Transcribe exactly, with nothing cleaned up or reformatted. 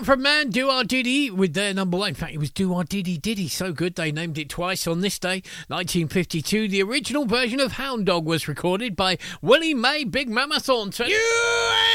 Manfred Mann, Do Our Diddy, with their number one. In fact, it was Do Our Diddy Diddy. So good, they named it twice on this day. nineteen fifty-two, the original version of Hound Dog was recorded by Willie Mae Big Mama Thornton. You